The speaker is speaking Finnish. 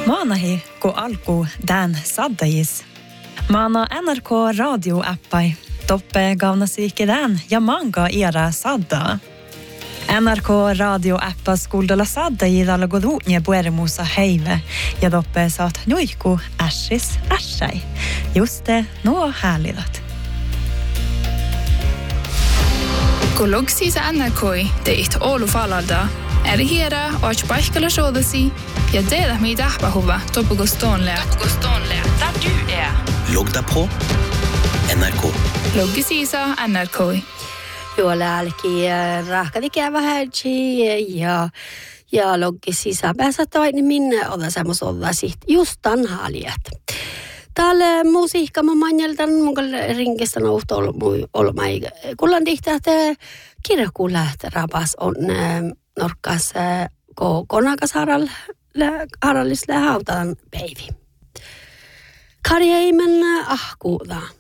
Maanahi, kun alku Dan saddajis. Maana NRK radioappai. Toppe gaunasiikki Dan ja manga era sadda. NRK radioappa skuldolla saddajidalla goduunja puerimuusa heive. Ja toppe saat nuikku ässis ässai. Just det, nuo härlidat. Kun logsiisa NRKi teit Oulu falalda, hiera och paikalla soodasi ja tehdä mitä ahpahuva topukostoonlea. Där du är. Logda på NRK. Loggisiisa NRKi. Juolälki rahkati kävä hädji ja loggisiisa pääsät vain minne olla semmos olla sit just tanhalijat. Täällä musiikka mä manjeltan mun ringistä nouhto olmai kullan tihtä että kirjakuulla rapas on norkkas konakas harallisle hautaan päivi. Karjeimen ahkuuta.